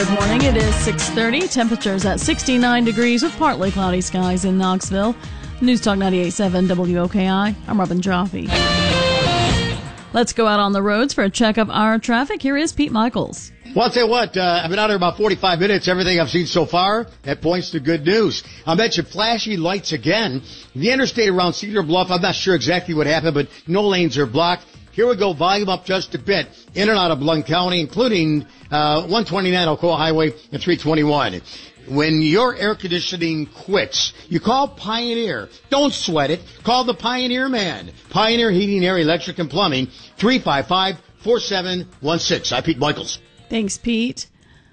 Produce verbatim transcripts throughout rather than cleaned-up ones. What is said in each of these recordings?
Good morning. It is six thirty. Temperatures at sixty-nine degrees with partly cloudy skies in Knoxville. News Talk ninety-eight point seven W O K I. I'm Robin Jaffe. Let's go out on the roads for a check of our traffic. Here is Pete Michaels. Well, I'll tell you what, uh, I've been out here about forty-five minutes. Everything I've seen so far, that points to good news. I mentioned flashy lights again. The interstate around Cedar Bluff, I'm not sure exactly what happened, but no lanes are blocked. Here we go, volume up just a bit, in and out of Blount County, including uh one twenty-nine Alcoa Highway and three twenty-one. When your air conditioning quits, you call Pioneer. Don't sweat it. Call the Pioneer man. Pioneer Heating, Air, Electric, and Plumbing, three five five, four seven one six. I'm Pete Michaels. Thanks, Pete.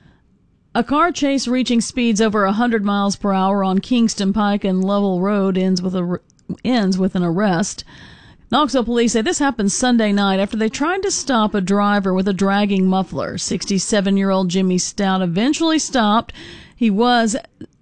A car chase reaching speeds over one hundred miles per hour on Kingston Pike and Lovell Road ends with a ends with an arrest. Knoxville police say this happened Sunday night after they tried to stop a driver with a dragging muffler. sixty-seven-year-old Jimmy Stout eventually stopped. He was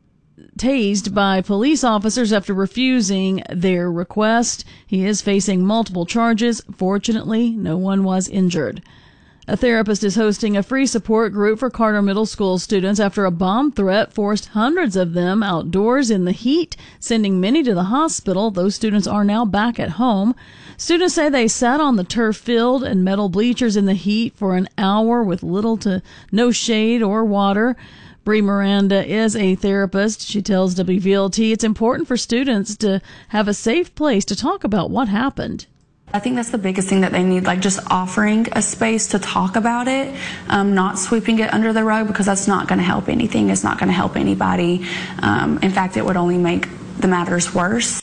tased by police officers after refusing their request. He is facing multiple charges. Fortunately, no one was injured. A therapist is hosting a free support group for Carter Middle School students after a bomb threat forced hundreds of them outdoors in the heat, sending many to the hospital. Those students are now back at home. Students say they sat on the turf field and metal bleachers in the heat for an hour with little to no shade or water. Bree Miranda is a therapist. She tells W V L T it's important for students to have a safe place to talk about what happened. I think that's the biggest thing that they need, like just offering a space to talk about it, um, not sweeping it under the rug, because that's not going to help anything. It's not going to help anybody. Um, in fact, it would only make the matters worse.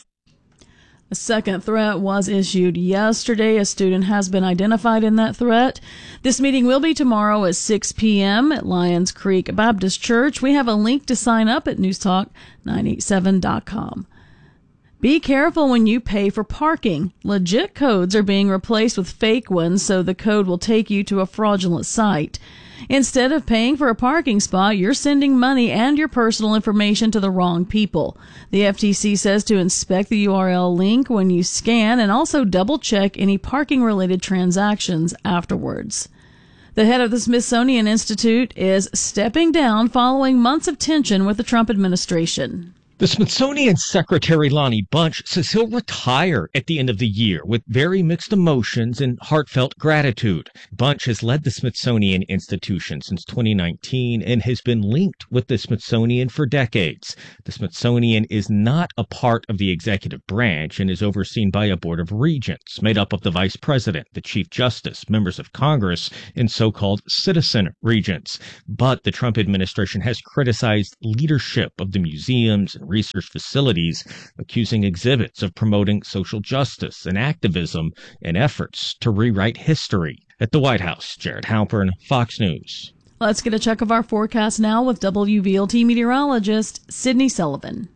A second threat was issued yesterday. A student has been identified in that threat. This meeting will be tomorrow at six p.m. at Lions Creek Baptist Church. We have a link to sign up at newstalk nine eight seven dot com. Be careful when you pay for parking. Legit codes are being replaced with fake ones, so the code will take you to a fraudulent site. Instead of paying for a parking spot, you're sending money and your personal information to the wrong people. The F T C says to inspect the U R L link when you scan and also double-check any parking-related transactions afterwards. The head of the Smithsonian Institute is stepping down following months of tension with the Trump administration. The Smithsonian Secretary Lonnie Bunch says he'll retire at the end of the year with very mixed emotions and heartfelt gratitude. Bunch has led the Smithsonian Institution since twenty nineteen and has been linked with the Smithsonian for decades. The Smithsonian is not a part of the executive branch and is overseen by a board of regents made up of the vice president, the chief justice, members of Congress, and so-called citizen regents. But the Trump administration has criticized leadership of the museums and research facilities, accusing exhibits of promoting social justice and activism in efforts to rewrite history. At the White House, Jared Halpern, Fox News. Let's get a check of our forecast now with W V L T meteorologist Sydney Sullivan.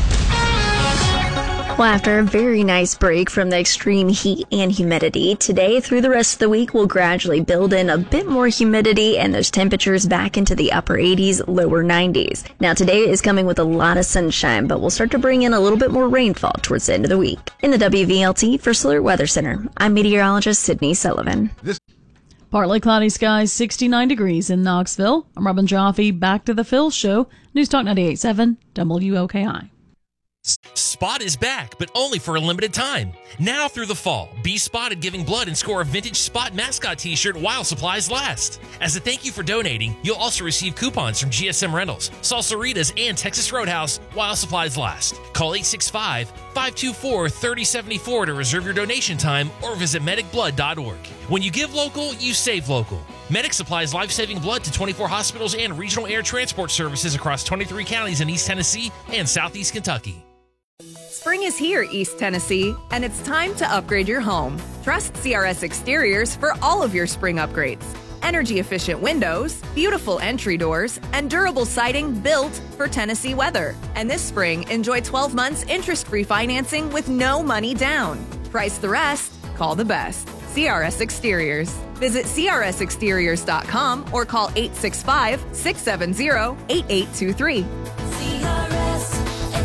Well, after a very nice break from the extreme heat and humidity, today through the rest of the week we'll gradually build in a bit more humidity and those temperatures back into the upper eighties, lower nineties. Now today is coming with a lot of sunshine, but we'll start to bring in a little bit more rainfall towards the end of the week. In the W V L T for Slur Weather Center, I'm meteorologist Sydney Sullivan. This- Partly cloudy skies, sixty-nine degrees in Knoxville. I'm Robin Jaffe. Back to the Phil Show. News Talk ninety-eight point seven W O K I. Spot is back, but only for a limited time. Now through the fall, be spotted giving blood and score a vintage Spot mascot t-shirt while supplies last. As a thank you for donating, you'll also receive coupons from G S M Rentals, Salsaritas, and Texas Roadhouse while supplies last. Call eight six five, five two four, three zero seven four to reserve your donation time or visit medic blood dot org. When you give local, you save local. Medic supplies life-saving blood to twenty-four hospitals and regional air transport services across twenty-three counties in East Tennessee and Southeast Kentucky. Spring is here, East Tennessee, and it's time to upgrade your home. Trust C R S Exteriors for all of your spring upgrades. Energy-efficient windows, beautiful entry doors, and durable siding built for Tennessee weather. And this spring, enjoy twelve months interest-free financing with no money down. Price the rest, call the best. C R S Exteriors. Visit C R S exteriors dot com or call eight six five, six seven zero, eight eight two three. C R S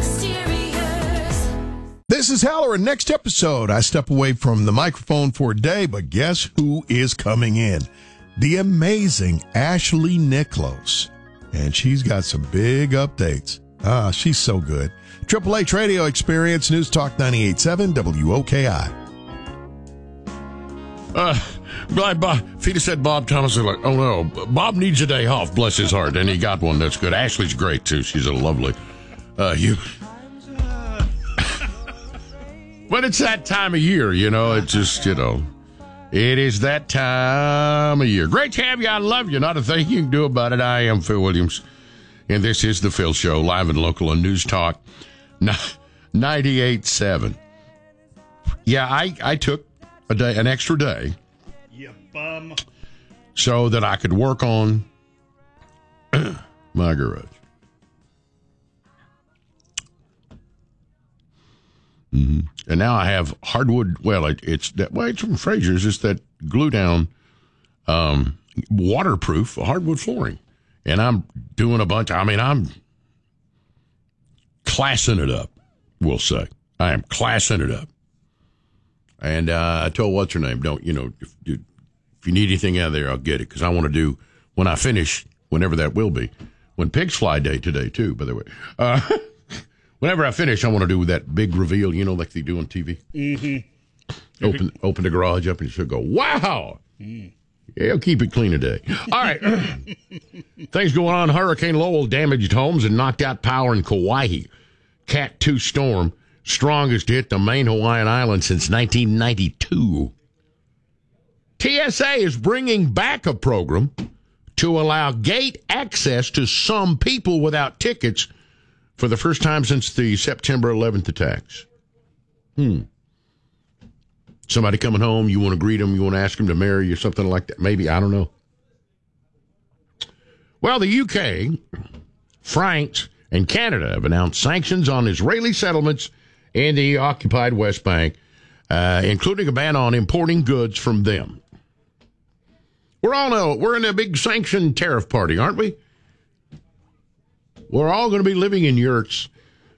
This is Halloran. Next episode, I step away from the microphone for a day, but guess who is coming in? The amazing Ashley Nicholas. and she's got some big updates. Ah, she's so good. Triple H Radio Experience, News Talk ninety-eight point seven W O K I. Uh, Bob, Fita said Bob Thomas is like, oh no, Bob needs a day off, bless his heart, and he got one. That's good. Ashley's great too. She's a lovely. Uh, you. But it's that time of year, you know. It's just, you know, it is that time of year. Great to have you. I love you. Not a thing you can do about it. I am Phil Williams, and this is the Phil Show, live and local on News Talk ninety-eight point seven. Yeah, I, I took a day, an extra day, you bum, so that I could work on my garage. Mm-hmm. And now I have hardwood. Well, it, it's that. Well, it's from Fraser's. It's that glue down, um, waterproof hardwood flooring. And I'm doing a bunch. I mean, I'm classing it up. We'll say I am classing it up. And uh, I told what's her name, don't you know? If, if you need anything out of there, I'll get it because I want to do when I finish, whenever that will be, when Pigs Fly Day today too. By the way. Uh, Whenever I finish, I want to do that big reveal, you know, like they do on T V. Mm-hmm. Open open the garage up and she'll go, wow. Mm. Yeah, I'll keep it clean today. All right. Things going on. Hurricane Lowell damaged homes and knocked out power in Kauai. Cat two storm, strongest to hit the main Hawaiian island since nineteen ninety-two. T S A is bringing back a program to allow gate access to some people without tickets for the first time since the September eleventh attacks. Hmm. Somebody coming home, you want to greet them, you want to ask them to marry you, something like that. Maybe, I don't know. Well, the U K, France, and Canada have announced sanctions on Israeli settlements in the occupied West Bank, uh, including a ban on importing goods from them. We're all know, we're in a big sanction tariff party, aren't we? We're all going to be living in yurts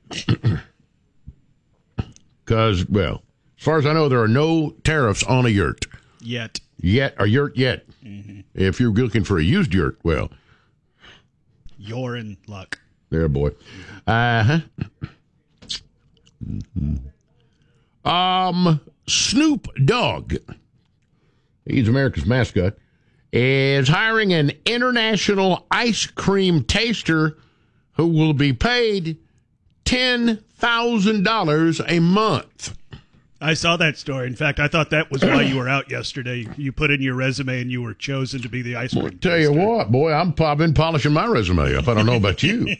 because, well, as far as I know, there are no tariffs on a yurt. Yet. Yet, a yurt yet. Mm-hmm. If you're looking for a used yurt, well. You're in luck. There, boy. Uh-huh. Mm-hmm. Um, Snoop Dogg, he's America's mascot, is hiring an international ice cream taster who will be paid ten thousand dollars a month. I saw that story. In fact, I thought that was why you were out yesterday. You put in your resume and you were chosen to be the ice cream I'll tell you what, boy, I'm, I've been polishing my resume up. I don't know about you.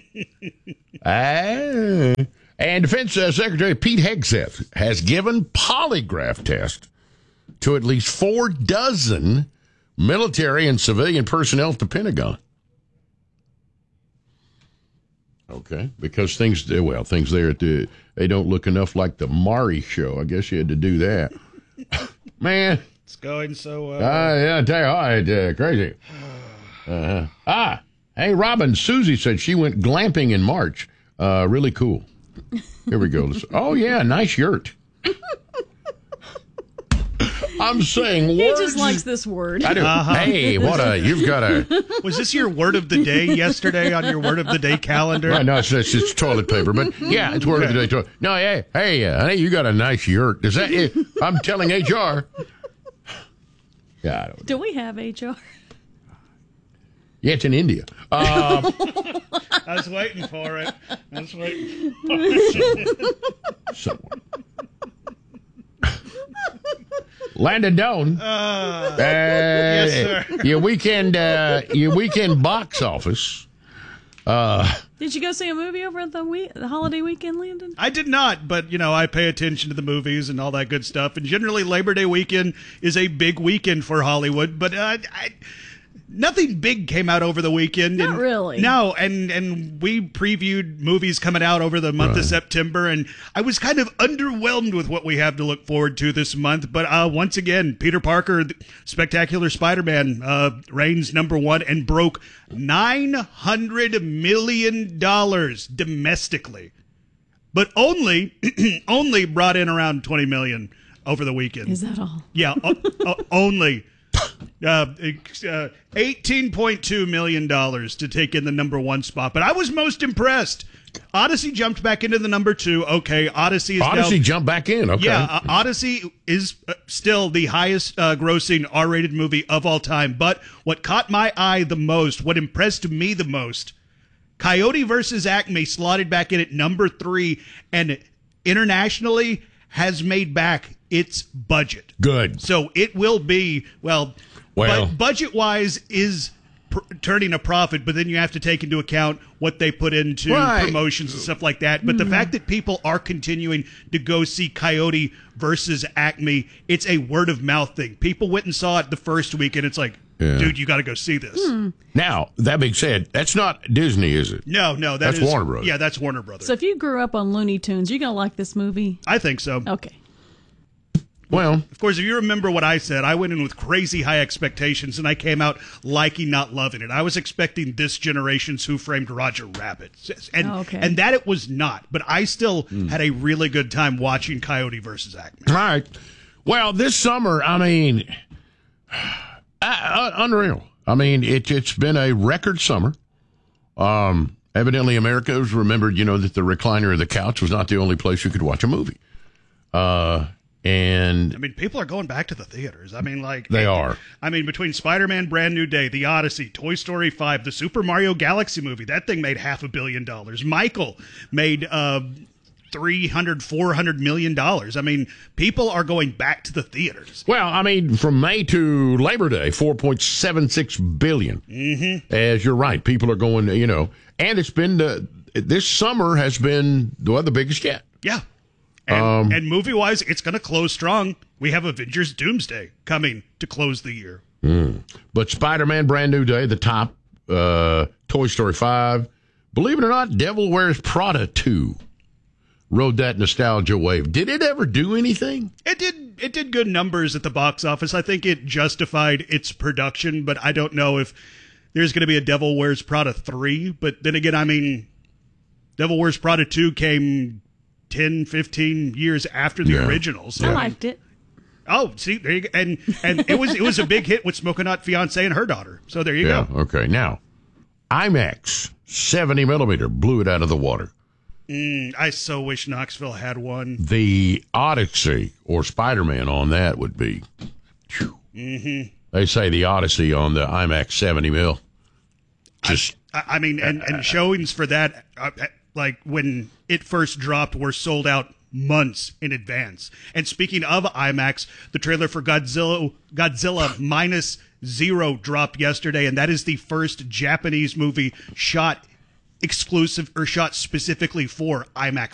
ah. And Defense uh, Secretary Pete Hegseth has given polygraph tests to at least four dozen military and civilian personnel at the Pentagon. Okay, because things, well, things there at the, they don't look enough like the Maury show. I guess you had to do that. Man. It's going so well. Uh, yeah, I tell you what, it's uh, crazy. Uh, ah, hey, Robin, Susie said she went glamping in March. Uh, really cool. Here we go. Oh, yeah, nice yurt. I'm saying he words. He just likes this word. I do. Uh-huh. Hey, what a, you've got a. Was this your word of the day yesterday on your word of the day calendar? Well, no, it's, it's just toilet paper, but yeah, it's word okay. of the day. No, hey, hey, uh, honey, you got a nice yurt. Is that it? I'm telling H R. Yeah, I don't know. Do we have H R? Yeah, it's in India. Uh, I was waiting for it. I was waiting for it. Somewhere. Landon Doan. Uh, uh, yes, sir. Your weekend, uh, your weekend box office. Uh, did you go see a movie over the week, the holiday weekend, Landon? I did not, but you know, I pay attention to the movies and all that good stuff. And generally, Labor Day weekend is a big weekend for Hollywood. But uh, I, nothing big came out over the weekend. Not and, really. No, and and we previewed movies coming out over the month right. of September, and I was kind of underwhelmed with what we have to look forward to this month. But uh, once again, Peter Parker, Spectacular Spider-Man, uh, reigns number one and broke nine hundred million dollars domestically, but only only brought in around twenty million dollars over the weekend. Is that all? Yeah, o- o- only. Uh, uh, eighteen point two million dollars to take in the number one spot. But I was most impressed. Odyssey jumped back into the number two. Okay, Odyssey is Odyssey now, jumped back in. Okay. Yeah, uh, Odyssey is uh, still the highest uh, grossing R-rated movie of all time. But what caught my eye the most, what impressed me the most, Coyote versus Acme slotted back in at number three and internationally has made back its budget. Good. So it will be, well, well but budget-wise is pr- turning a profit, but then you have to take into account what they put into right. promotions and stuff like that. But mm. the fact that people are continuing to go see Coyote versus Acme, it's a word-of-mouth thing. People went and saw it the first week, and it's like, yeah. dude, you got to go see this. Hmm. Now, that being said, that's not Disney, is it? No, no. That that's is, Warner Brothers. Yeah, that's Warner Brothers. So if you grew up on Looney Tunes, you're going to like this movie? I think so. Okay. Well, of course, if you remember what I said, I went in with crazy high expectations, and I came out liking, not loving it. I was expecting this generation's Who Framed Roger Rabbit, and oh, okay. and that it was not. But I still mm. had a really good time watching Coyote versus Acme. All right. Well, this summer, I mean, uh, unreal. I mean, it, it's been a record summer. Um, evidently, America has remembered, you know, that the recliner or the couch was not the only place you could watch a movie. Uh. And I mean, people are going back to the theaters. I mean, like they are. I mean, between Spider-Man: Brand New Day, The Odyssey, Toy Story five, the Super Mario Galaxy movie, that thing made half a billion dollars. Michael made uh, three hundred, four hundred million dollars. I mean, people are going back to the theaters. Well, I mean, from May to Labor Day, four point seven six billion. Mm-hmm. As you're right, people are going. You know, and it's been uh, this summer has been well, the biggest yet. Yeah. And, um, and movie-wise, it's going to close strong. We have Avengers Doomsday coming to close the year. Mm. But Spider-Man Brand New Day, the top, uh, Toy Story five, believe it or not, Devil Wears Prada two rode that nostalgia wave. Did it ever do anything? It did It did good numbers at the box office. I think it justified its production, but I don't know if there's going to be a Devil Wears Prada three. But then again, I mean, Devil Wears Prada two came ten, fifteen years after the yeah. original. So. I liked it. Oh, see, there you go. And and it was it was a big hit with Smoking Hot Fiance and her daughter. So there you yeah, go. Okay, now IMAX seventy millimeter blew it out of the water. Mm, I so wish Knoxville had one. The Odyssey or Spider-Man on that would be. Mm-hmm. They say the Odyssey on the IMAX seventy mil. Just I, I mean, and, and showings for that. Uh, Like when it first dropped, were sold out months in advance. And speaking of IMAX, the trailer for Godzilla, Godzilla Minus Zero dropped yesterday, and that is the first Japanese movie shot exclusive or shot specifically for IMAX